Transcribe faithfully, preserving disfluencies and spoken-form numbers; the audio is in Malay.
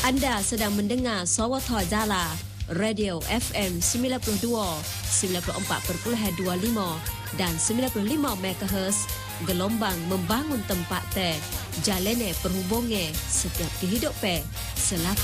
Anda sedang mendengar Sawatha Jala, Radio F M sembilan puluh dua, sembilan puluh empat perpuluhan dua lima dan sembilan puluh lima megahertz, gelombang membangun tempat teh, jalene perhubungan setiap kehidupan, selaku